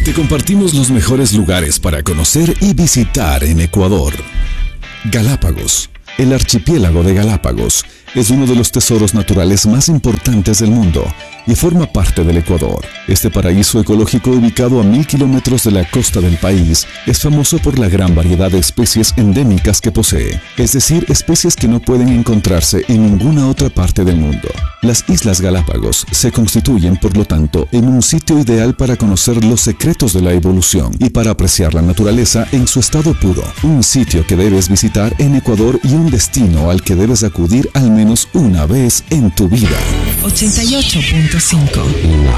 te compartimos los mejores lugares para conocer y visitar en Ecuador. Galápagos. El archipiélago de Galápagos es uno de los tesoros naturales más importantes del mundo y forma parte del Ecuador. Este paraíso ecológico, ubicado a 1000 kilómetros de la costa del país, es famoso por la gran variedad de especies endémicas que posee, es decir, especies que no pueden encontrarse en ninguna otra parte del mundo. Las Islas Galápagos se constituyen, por lo tanto, en un sitio ideal para conocer los secretos de la evolución y para apreciar la naturaleza en su estado puro. Un sitio que debes visitar en Ecuador y un destino al que debes acudir al menos una vez en tu vida. 88.5